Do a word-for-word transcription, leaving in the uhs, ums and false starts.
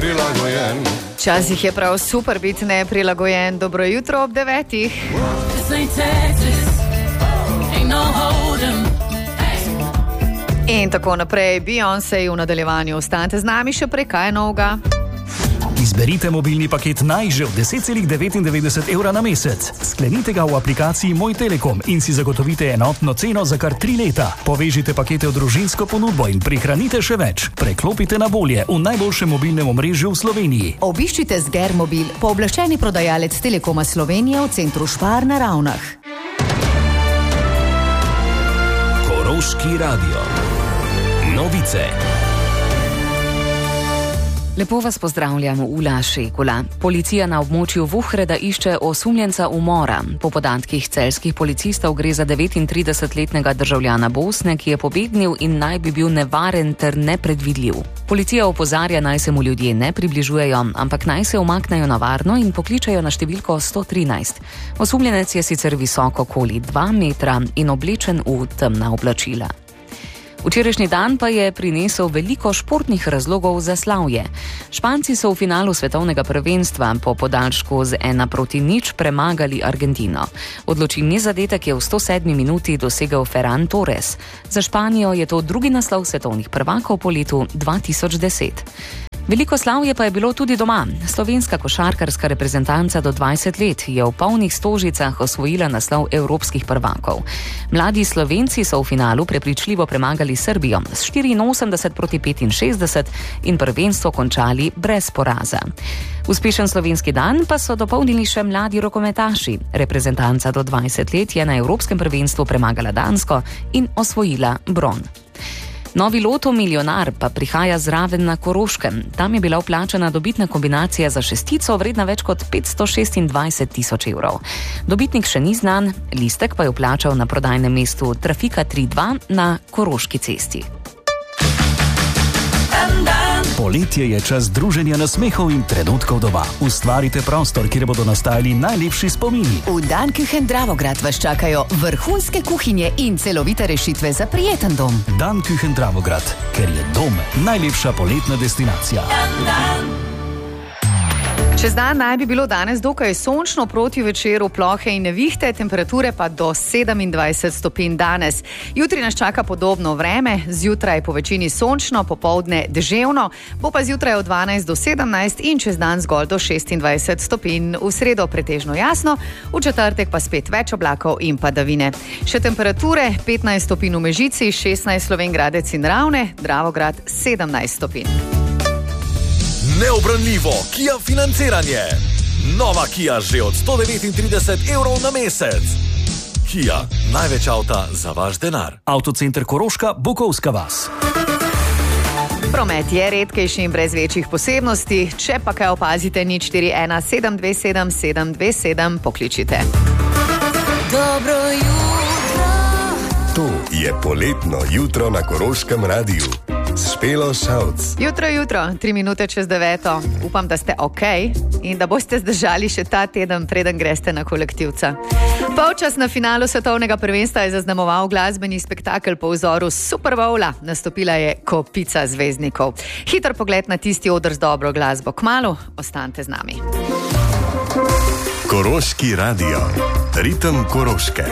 neprilagojen. Včasih je prav super biti neprilagojen. Dobro jutro ob devetih. In tako naprej. Beyoncé v nadaljevanju. Ostanite z nami še prej, kaj je novega. Izberite mobilni paket Naj že v deset celih devetindevetdeset evra na mesec. Sklenite ga v aplikaciji Moj Telekom in si zagotovite enotno ceno za kar tri leta. Povežite pakete v družinsko ponudbo in prihranite še več. Preklopite na bolje v najboljšem mobilnem omrežju v Sloveniji. Obiščite Sgermobil, pooblaščeni prodajalec Telekoma Slovenije v centru Špar na Ravnah. Koroški radio. Novice. Lepo vas pozdravljam, Ula Šekula. Policija na območju Vuhreda išče osumljenca umora. Po podatkih celjskih policistov gre za devetintridesetletnega državljana Bosne, ki je pobegnil in naj bi bil nevaren ter nepredvidljiv. Policija opozarja, naj se mu ljudje ne približujejo, ampak naj se umaknejo na varno in pokličejo na številko sto trinajst. Osumljenec je sicer visok okoli dva metra in oblečen v temna oblačila. Včerajšnji dan pa je prinesel veliko športnih razlogov za slavje. Španci so v finalu svetovnega prvenstva po podaljšku z ena proti nič premagali Argentino. Odločilni zadetek je v sto sedmi minuti dosegel Ferran Torres. Za Španijo je to drugi naslov svetovnih prvakov po letu dva tisoč deset. Veliko slavje pa je bilo tudi doma. Slovenska košarkarska reprezentanca do dvajset let je v polnih stožicah osvojila naslov evropskih prvakov. Mladi Slovenci so v finalu prepričljivo premagali Srbijo s štiriinosemdeset proti petinšestdeset in prvenstvo končali brez poraza. Uspešen slovenski dan pa so dopolnili še mladi rokometaši. Reprezentanca do dvajset let je na evropskem prvenstvu premagala Dansko in osvojila bron. Novi loto milijonar pa prihaja zraven na Koroškem. Tam je bila vplačana dobitna kombinacija za šestico vredna več kot petsto šestindvajset tisoč evrov. Dobitnik še ni znan, listek pa je vplačal na prodajnem mestu Trafika tri dva na Koroški cesti. Poletje je čas druženja nasmehov in trenutkov doma. Ustvarite prostor, kjer bodo nastajali najlepši spomini. V Danküchen Dravograd vas čakajo vrhunske kuhinje in celovite rešitve za prijeten dom. Danküchen Dravograd, ker je dom najlepša poletna destinacija. Čez dan naj bi bilo danes dokaj sončno, proti večeru plohe in nevihte, temperature pa do sedemindvajset stopinj danes. Jutri nas čaka podobno vreme, zjutraj po večini sončno, popoldne deževno, bo pa zjutraj od dvanajst do sedemnajst in čez dan zgolj do šestindvajset stopinj. V sredo pretežno jasno, v četrtek pa spet več oblakov in padavine. Še temperature, petnajst stopinj v Mežici, šestnajst Slovenj Gradec in Ravne, Dravograd sedemnajst stopinj. Neobranljivo Kia financiranje. Nova Kia že od sto devetintrideset evrov na mesec. Kia, največ avta za vaš denar. Avtocenter Koroška, Bukovska vas. Promet je redkejši in brez večjih posebnosti. Če pa kaj opazite, nič štiri ena sedem dve sedem sedem dve sedem pokličite. Dobro jutro. To je poletno jutro na Koroškem radiju. Špelo Šavc. Jutro, jutro, tri minute čez deveto. Upam, da ste ok in da boste zdržali še ta teden, preden greste na kolektivca. Polčas na finalu svetovnega prvenstva je zaznamoval glasbeni spektakel po vzoru Super Bowla. Nastopila je kopica zvezdnikov. Hiter pogled na tisti oder z dobro glasbo. Kmalu, ostanite z nami. Koroški radio. Ritem Koroške.